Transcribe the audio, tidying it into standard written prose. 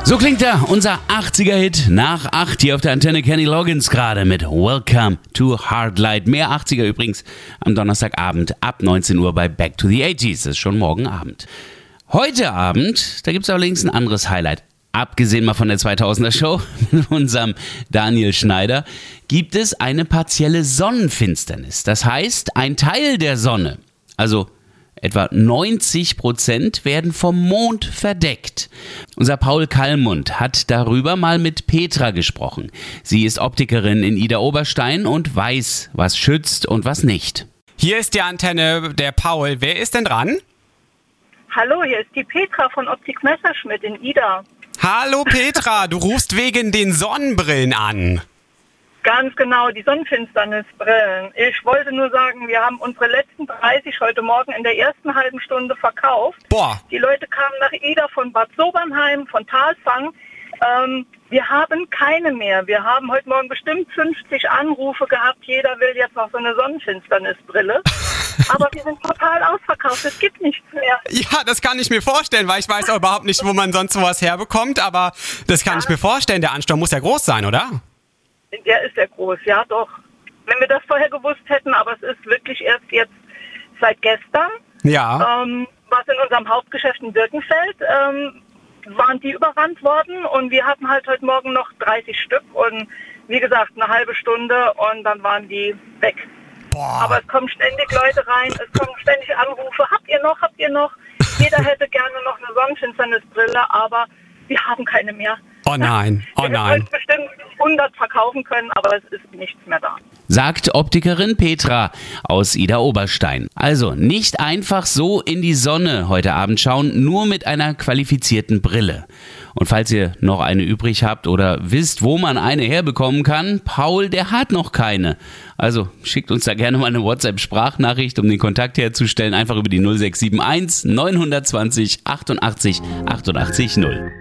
So klingt er, unser 80er-Hit nach 8 hier auf der Antenne. Kenny Loggins gerade mit Welcome to Hardlight. Mehr 80er übrigens am Donnerstagabend ab 19 Uhr bei Back to the 80s. Das ist schon morgen Abend. Heute Abend, da gibt es allerdings ein anderes Highlight. Abgesehen mal von der 2000er Show mit unserem Daniel Schneider, gibt es eine partielle Sonnenfinsternis. Das heißt, ein Teil der Sonne, also etwa 90% werden vom Mond verdeckt. Unser Paul Kallmund hat darüber mal mit Petra gesprochen. Sie ist Optikerin in Idar-Oberstein und weiß, was schützt und was nicht. Hier ist die Antenne, der Paul. Wer ist denn dran? Hallo, hier ist die Petra von Optik Messerschmidt in Idar. Hallo Petra, du rufst wegen den Sonnenbrillen an. Ganz genau, die Sonnenfinsternisbrillen. Ich wollte nur sagen, wir haben unsere letzten 30 heute Morgen in der ersten halben Stunde verkauft. Boah. Die Leute kamen nach Idar von Bad Sobernheim, von Talfang. Wir haben keine mehr. Wir haben heute Morgen bestimmt 50 Anrufe gehabt. Jeder will jetzt noch so eine Sonnenfinsternisbrille. Aber wir sind total ausverkauft. Es gibt nichts mehr. Ja, das kann ich mir vorstellen, weil ich weiß auch überhaupt nicht, wo man sonst sowas herbekommt. Aber das kann ich mir vorstellen. Der Ansturm muss ja groß sein, oder? Der ist sehr groß, ja doch. Wenn wir das vorher gewusst hätten, aber es ist wirklich erst jetzt seit gestern. Ja. Was in unserem Hauptgeschäft in Birkenfeld, waren die überrannt worden und wir hatten halt heute Morgen noch 30 Stück und wie gesagt, eine halbe Stunde und dann waren die weg. Boah. Aber es kommen ständig Leute rein, es kommen ständig Anrufe. Habt ihr noch? Jeder hätte gerne noch eine Sonnenfinsternisbrille, aber wir haben keine mehr. Oh nein, oh nein. Wir hätten bestimmt 100 verkaufen können, aber es ist nichts mehr da. Sagt Optikerin Petra aus Idar-Oberstein. Also nicht einfach so in die Sonne heute Abend schauen, nur mit einer qualifizierten Brille. Und falls ihr noch eine übrig habt oder wisst, wo man eine herbekommen kann, Paul, der hat noch keine. Also schickt uns da gerne mal eine WhatsApp-Sprachnachricht, um den Kontakt herzustellen. Einfach über die 0671 920 88 88 0.